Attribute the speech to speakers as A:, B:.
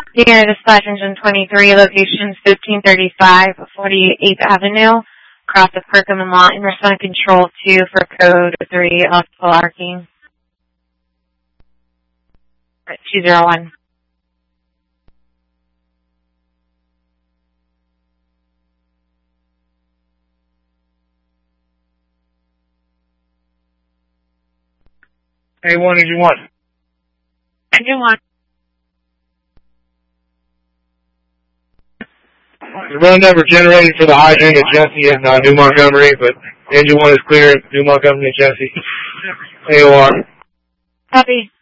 A: Senior Dispatch Engine 23, location 1535 48th Avenue, across the Kirkham and Lawton. Respond Control 2 for code 3, optical arcing. 201.
B: A1, Engine 1.
A: Engine 1.
B: The run number generated for the hydrant at Jesse and New Montgomery, but Engine 1 is clear at New Montgomery and Jesse. AOR.
A: Copy.